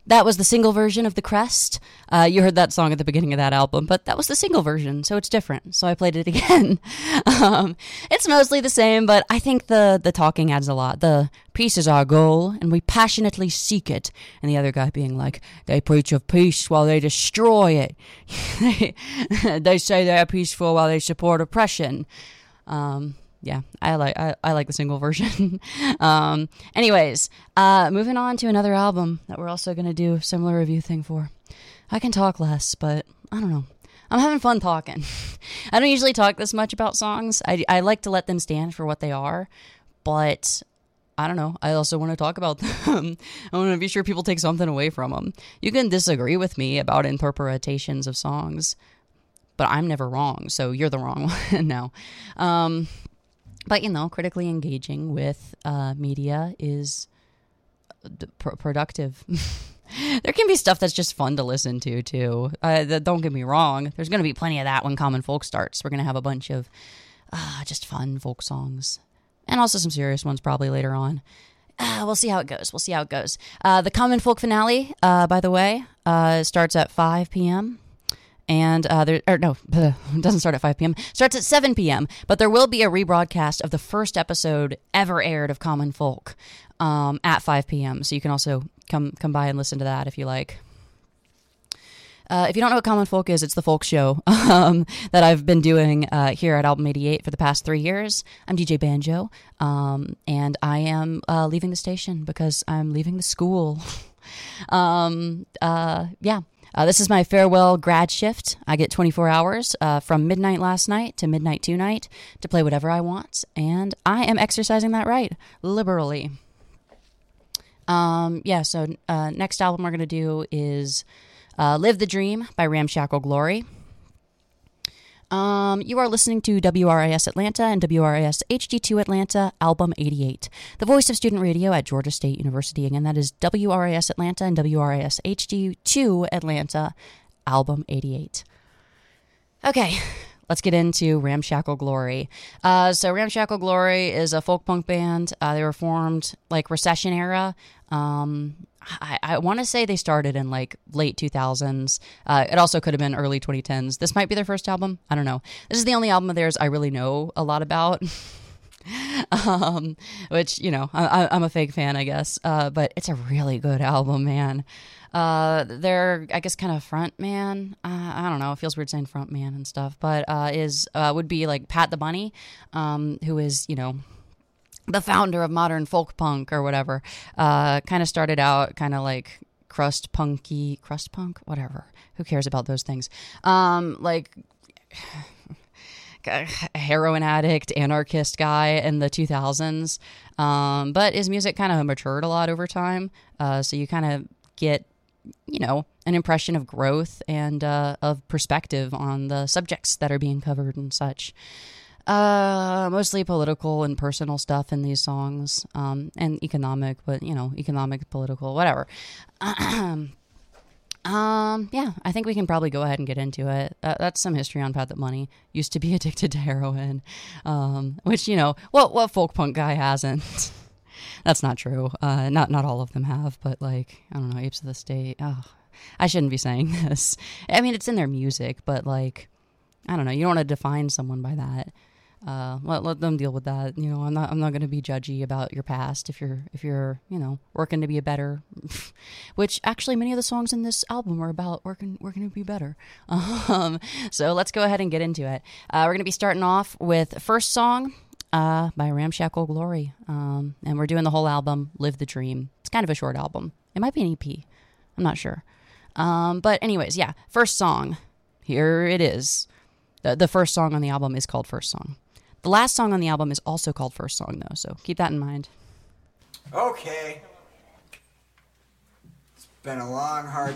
That was the single version of The Crest. You heard that song at the beginning of that album, but that was the single version, so it's different. So I played it again. It's mostly the same, but I think the talking adds a lot. The peace is our goal, and we passionately seek it. And the other guy being like, they preach of peace while they destroy it. They say they're peaceful while they support oppression. Yeah, I like the single version. Anyways, moving on to another album that we're also going to do a similar review thing for. I can talk less, but I don't know. I'm having fun talking. I don't usually talk this much about songs. I like to let them stand for what they are, but I don't know. I also want to talk about them. I want to be sure people take something away from them. You can disagree with me about interpretations of songs, but I'm never wrong, so you're the wrong one. No. But, critically engaging with media is productive. There can be stuff that's just fun to listen to, too. Don't get me wrong. There's going to be plenty of that when Common Folk starts. We're going to have a bunch of just fun folk songs. And also some serious ones probably later on. We'll see how it goes. The Common Folk finale, by the way, starts at 5 p.m., and it doesn't start at 5 p.m. Starts at 7 p.m. But there will be a rebroadcast of the first episode ever aired of Common Folk at 5 p.m. So you can also come by and listen to that if you like. If you don't know what Common Folk is, it's the folk show that I've been doing here at Album 88 for the past 3 years. I'm DJ Banjo, and I am leaving the station because I'm leaving the school. This is my farewell grad shift. I get 24 hours from midnight last night to midnight tonight to play whatever I want, and I am exercising that right liberally. So next album we're going to do is Live the Dream by Ramshackle Glory. You are listening to WRIS Atlanta and WRIS HD2 Atlanta, Album 88, the voice of student radio at Georgia State University. Again, that is WRIS Atlanta and WRIS HD2 Atlanta, Album 88. Okay, let's get into Ramshackle Glory. So Ramshackle Glory is a folk punk band. They were formed like recession era. I want to say they started in like late 2000s. It also could have been early 2010s. This might be their first album. I don't know. This is the only album of theirs I really know a lot about. Which, I'm a fake fan, I guess. But it's a really good album, man. They're, I guess, kind of front man. I don't know. It feels weird saying front man and stuff. But would be like Pat the Bunny, who is, the founder of modern folk punk or whatever, kind of started out kind of like crust punk, whatever. Who cares about those things? Like a heroin addict, anarchist guy in the 2000s. But his music kind of matured a lot over time. So you kind of get, an impression of growth and of perspective on the subjects that are being covered and such. Mostly political and personal stuff in these songs, and economic, but economic, political, whatever. I think we can probably go ahead and get into it. That's some history on Pat the Bunny. Used to be addicted to heroin, which, what folk punk guy hasn't? That's not true. Not all of them have, but like, I don't know, Apes of the State. Oh, I shouldn't be saying this. I mean, it's in their music, but like, I don't know. You don't want to define someone by that. Let them deal with that. I'm not going to be judgy about your past if you're working to be a better, which actually many of the songs in this album are about working to be better. So let's go ahead and get into it. We're going to be starting off with first song, by Ramshackle Glory. And we're doing the whole album, Live the Dream. It's kind of a short album. It might be an EP. I'm not sure. But anyways, yeah, first song. Here it is. The first song on the album is called First Song. The last song on the album is also called First Song, though, so keep that in mind. Okay. It's been a long, hard